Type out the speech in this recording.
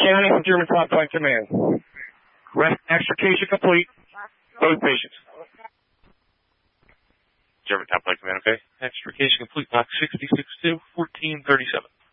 County from German Top Flight Command. Extrication complete. Both patients. German Top Flight Command, okay. Extrication complete, Mach 66 to 1437.